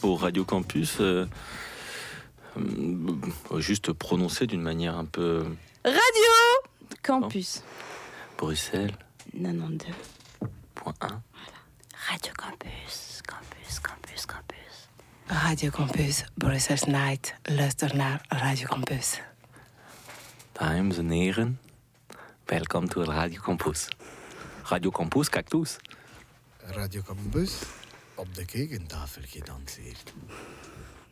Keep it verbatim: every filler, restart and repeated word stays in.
pour Radio Campus, euh, euh, juste prononcer d'une manière un peu... Radio Campus. Bruxelles. quatre-vingt-douze Point un. Voilà. Radio Campus, Campus, Campus, Campus. Radio Campus, Brussels Night. Luister naar Radio Campus. Dames en heren, welkom to Radio Campus. Radio Campus, cactus. Radio Campus, op de kekentafel gedanseerd.